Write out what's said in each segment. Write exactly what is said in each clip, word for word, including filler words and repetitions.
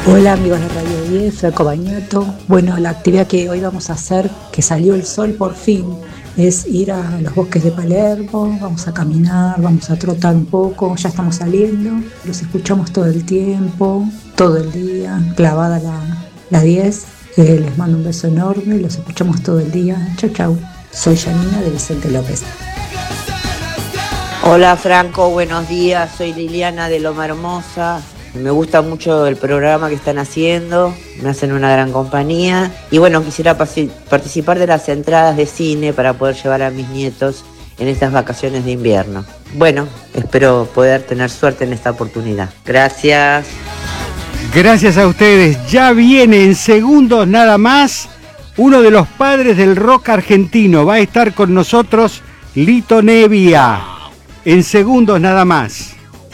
Hola amigos de Radio diez, Franco Bañato. Bueno, la actividad que hoy vamos a hacer, que salió el sol por fin, es ir a los bosques de Palermo. Vamos a caminar, vamos a trotar un poco, ya estamos saliendo. Los escuchamos todo el tiempo, todo el día, clavada la, la diez. Eh, les mando un beso enorme, los escuchamos todo el día. Chau, chau. Soy Janina de Vicente López. Hola Franco, buenos días, soy Liliana de Loma Hermosa. Me gusta mucho el programa que están haciendo, me hacen una gran compañía. Y bueno, quisiera pasi- participar de las entradas de cine para poder llevar a mis nietos en estas vacaciones de invierno. Bueno, espero poder tener suerte en esta oportunidad. Gracias. Gracias a ustedes. Ya viene en segundos nada más uno de los padres del rock argentino. Va a estar con nosotros Lito Nebbia. En segundos nada más.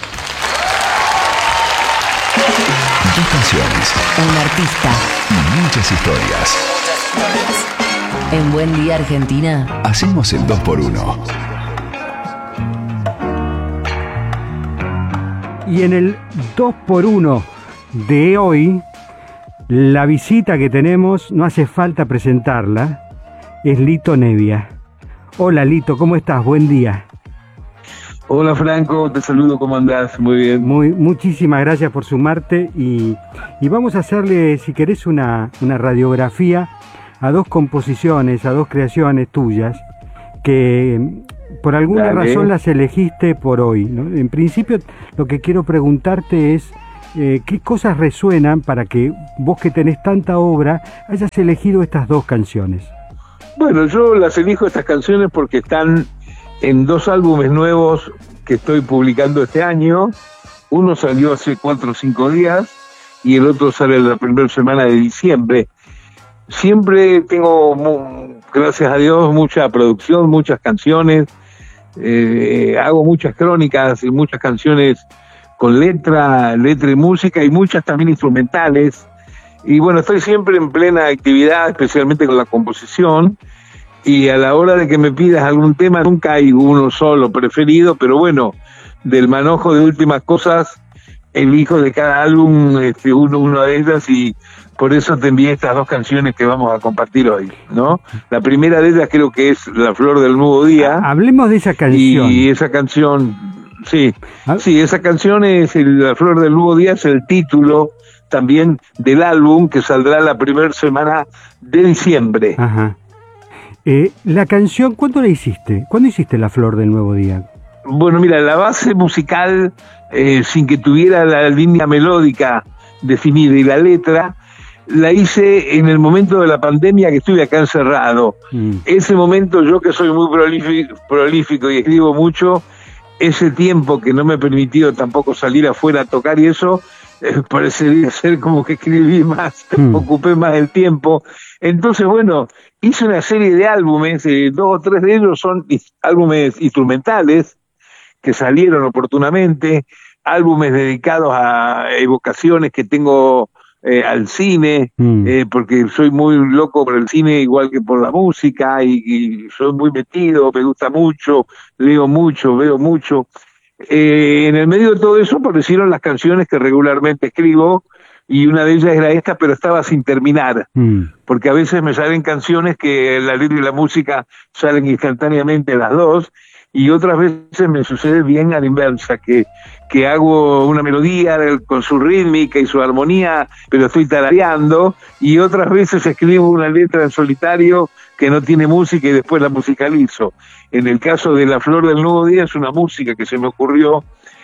Dos canciones, un artista y muchas historias. En Buen Día Argentina Hacemos el dos por uno. Y en el dos por uno de hoy, la visita que tenemos, no hace falta presentarla, es Lito Nebbia. Hola Lito, ¿cómo estás? Buen día. Hola Franco, te saludo, ¿cómo andás? Muy bien. Muy, muchísimas gracias por sumarte y, y vamos a hacerle, si querés, una, una radiografía a dos composiciones, a dos creaciones tuyas, que por alguna Dale. razón las elegiste por hoy, ¿no? En principio, lo que quiero preguntarte es, eh, ¿qué cosas resuenan para que vos que tenés tanta obra hayas elegido estas dos canciones? Bueno, yo las elijo estas canciones porque están en dos álbumes nuevos que estoy publicando este año. Uno salió hace cuatro o cinco días y el otro sale la primera semana de diciembre. Siempre tengo, gracias a Dios, mucha producción, muchas canciones, eh, hago muchas crónicas y muchas canciones con letra, letra y música, y muchas también instrumentales. Y bueno, estoy siempre en plena actividad, especialmente con la composición. Y a la hora de que me pidas algún tema, nunca hay uno solo preferido, pero bueno, del manojo de últimas cosas, elijo de cada álbum este, uno, uno de ellas, y por eso te envié estas dos canciones que vamos a compartir hoy, ¿no? La primera de ellas creo que es La Flor del Nuevo Día. Hablemos de esa canción. Y esa canción, sí, sí, esa canción es el, La Flor del Nuevo Día, es el título también del álbum que saldrá la primera semana de diciembre. Ajá. Eh, la canción, ¿cuándo la hiciste? ¿Cuándo hiciste La Flor del Nuevo Día? Bueno, mira, la base musical, eh, sin que tuviera la línea melódica definida y la letra, la hice en el momento de la pandemia que estuve acá encerrado. Mm. Ese momento, yo que soy muy prolífico, prolífico y escribo mucho, ese tiempo que no me permitió tampoco salir afuera a tocar y eso, eh, parecería ser como que escribí más, mm. ocupé más el tiempo. Entonces, bueno, hice una serie de álbumes, eh, dos o tres de ellos son álbumes instrumentales que salieron oportunamente, álbumes dedicados a evocaciones que tengo eh, al cine, mm. eh, porque soy muy loco por el cine igual que por la música, y, y soy muy metido, me gusta mucho, leo mucho, veo mucho. Eh, en el medio de todo eso aparecieron las canciones que regularmente escribo, y una de ellas era esta, pero estaba sin terminar, mm. porque a veces me salen canciones que la letra y la música salen instantáneamente las dos, y otras veces me sucede bien a la inversa, que, que hago una melodía con su rítmica y su armonía, pero estoy tarareando, y otras veces escribo una letra en solitario que no tiene música y después la musicalizo. En el caso de La Flor del Nuevo Día es una música que se me ocurrió,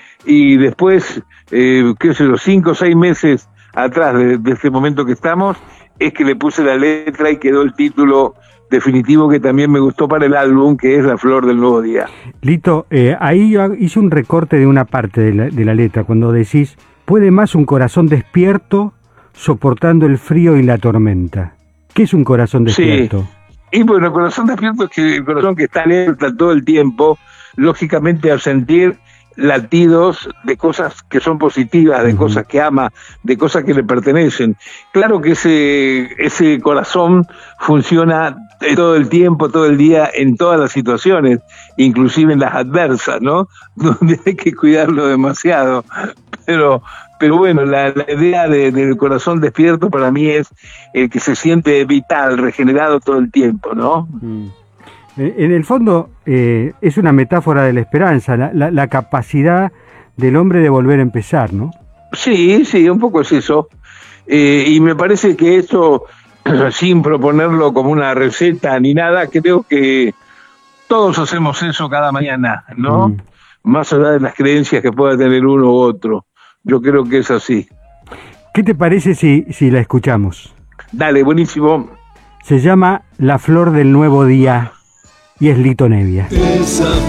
y después, eh, qué sé yo, cinco o seis meses atrás de, de este momento que estamos, es que le puse la letra y quedó el título definitivo que también me gustó para el álbum, que es La Flor del Nuevo Día. Lito, eh, ahí yo hice un recorte de una parte de la, de la letra, cuando decís, puede más un corazón despierto soportando el frío y la tormenta. ¿Qué es un corazón despierto? Sí. Y bueno, el corazón despierto es que el corazón que está alerta todo el tiempo, lógicamente al sentir latidos de cosas que son positivas, de uh-huh. cosas que ama, de cosas que le pertenecen. Claro que ese ese corazón funciona todo el tiempo, todo el día, en todas las situaciones, inclusive en las adversas, ¿no? Donde hay que cuidarlo demasiado. Pero pero bueno, la, la idea de, del corazón despierto para mí es el que se siente vital, regenerado todo el tiempo, ¿no? Mm. En el fondo eh, es una metáfora de la esperanza, la, la, la capacidad del hombre de volver a empezar, ¿no? Sí, sí, un poco es eso. Eh, y me parece que esto, sin proponerlo como una receta ni nada, creo que todos hacemos eso cada mañana, ¿no? Mm. Más allá de las creencias que pueda tener uno u otro. Yo creo que es así. ¿Qué te parece si, si la escuchamos? Dale, buenísimo. Se llama La Flor del Nuevo Día y es Lito Nebbia. Esa